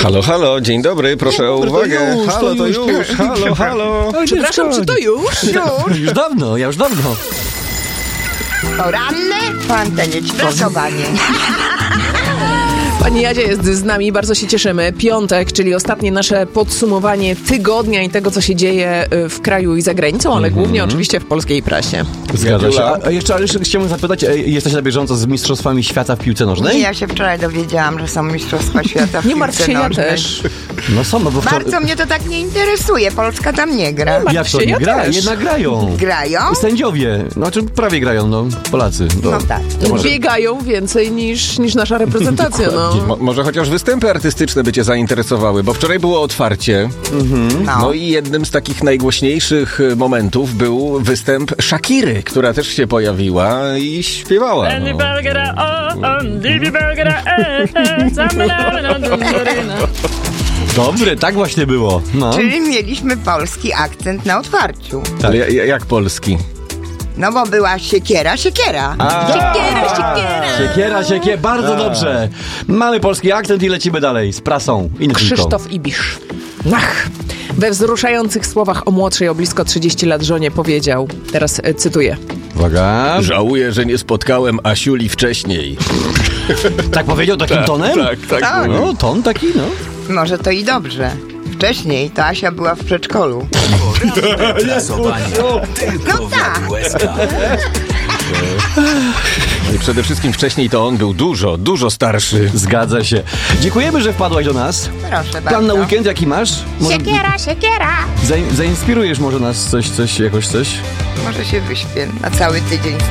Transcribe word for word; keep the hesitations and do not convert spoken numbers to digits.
Halo, halo, dzień dobry, proszę o uwagę. To już, halo, to to już. już, halo, halo. Przepraszam, czy to już? Już? Już dawno, ja już dawno. Poranne po antenie ćwierkowanie. Pani Jadzia jest z nami, bardzo się cieszymy. Piątek, czyli ostatnie nasze podsumowanie tygodnia i tego, co się dzieje w kraju i za granicą, ale głównie oczywiście w polskiej prasie. Zgadza się. A, a jeszcze, ale jeszcze chciałbym zapytać, e, jesteś na bieżąco z Mistrzostwami Świata w piłce nożnej? Nie, ja się wczoraj dowiedziałam, że są Mistrzostwa Świata w Nie martw piłce się, ja nożnej. też. No są, no bo wczoraj... Bardzo mnie to tak nie interesuje, Polska tam nie gra. Nie ma- Jak to się, nie ja gra? też. Jednak grają. Grają? Sędziowie, znaczy prawie grają, no, Polacy. To, No tak. to może... Biegają więcej niż, niż nasza reprezentacja, no. Mo- może chociaż występy artystyczne by cię zainteresowały, bo wczoraj było otwarcie. No. No i jednym z takich najgłośniejszych y, momentów był występ Shakiry, która też się pojawiła i śpiewała. No. Dobre, tak właśnie było. No. Czyli mieliśmy polski akcent na otwarciu. Ale ja- ja- jak polski? No bo była siekiera, siekiera. Siekiera, siekiera. Siekiera, siekiera, bardzo dobrze. Mamy polski akcent i lecimy dalej z prasą. I nie tylko. Krzysztof Ibisz. Ach. We wzruszających słowach o młodszej o blisko trzydzieści lat żonie powiedział, teraz e, cytuję, Uwaga. Żałuję, że nie spotkałem Asiuli wcześniej. Tak powiedział takim tonem? Tak, tak. Tak. mówił. No, ton taki, no. Może to i dobrze. Wcześniej to Asia była w przedszkolu. No tak. I przede wszystkim wcześniej to on był dużo, dużo starszy. Zgadza się. Dziękujemy, że wpadłaś do nas. Proszę bardzo. Plan na weekend jaki masz? Może Siekiera, siekiera. zain- zainspirujesz może nas coś, coś, jakoś coś? Może się wyśpię na cały tydzień